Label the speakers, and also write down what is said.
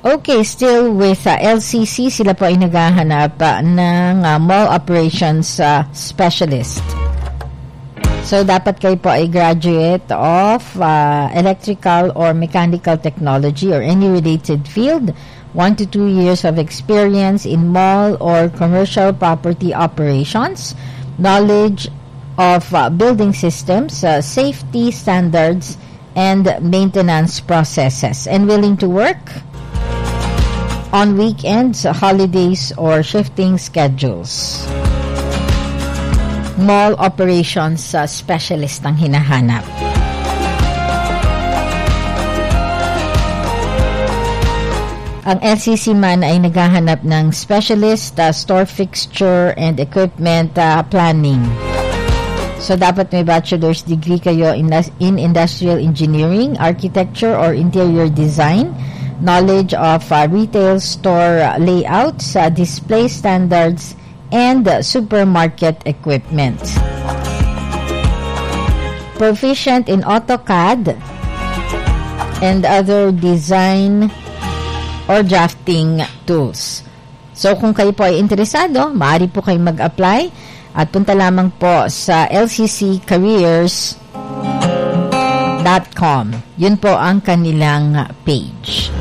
Speaker 1: Okay, still with LCC, sila po ay naghahanap ng mall operations specialist. So, dapat kayo po ay graduate of electrical or mechanical technology or any related field, 1 to 2 years of experience in mall or commercial property operations, knowledge of building systems, safety standards, and maintenance processes, and willing to work on weekends, holidays, or shifting schedules. Mall operations specialist ang hinahanap. Ang LCC man ay naghahanap ng specialist store fixture and equipment planning. So, dapat may bachelor's degree kayo in industrial engineering, architecture, or interior design, knowledge of retail store layouts, display standards, and supermarket equipment. Proficient in AutoCAD and other design or drafting tools. So, kung kayo po ay interesado, maaari po kayo mag-apply at punta lamang po sa lcccareers.com. Yun po ang kanilang page.